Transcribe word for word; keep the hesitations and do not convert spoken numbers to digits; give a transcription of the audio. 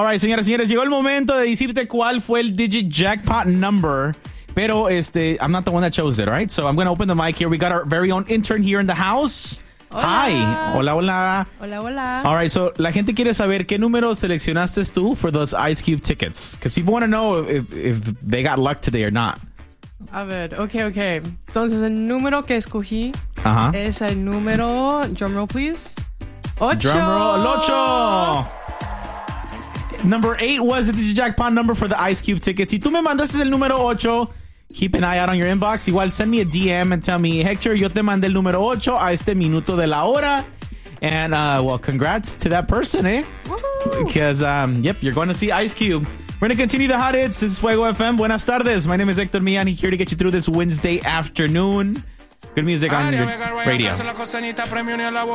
right, señoras y señores, llegó el momento de decirte cuál fue el digit jackpot number. Pero este, I'm not the one that chose it, right? So I'm going to open the mic here. We got our very own intern here in the house. Hola. Hi. Hola, hola. Hola, hola. All right, so la gente quiere saber qué número seleccionaste tú for those Ice Cube tickets. Because people want to know if, if they got luck today or not. A ver, ok, ok. Entonces, el número que escogí Ajá. es el número, drumroll please, ocho. Drumroll, el ocho. Number eight was the digit jackpot number for the Ice Cube tickets. Si tú me mandaste el número ocho, keep an eye out on your inbox. Igual, send me a D M and tell me, Hector, yo te mandé el número ocho a este minuto de la hora. And, uh, well, congrats to that person, eh? Woo-hoo. Because, um, yep, you're going to see Ice Cube. We're going to continue the hot hits. This is Fuego F M. Buenas tardes. My name is Hector Millán, here to get you through this Wednesday afternoon. Good music on your radio.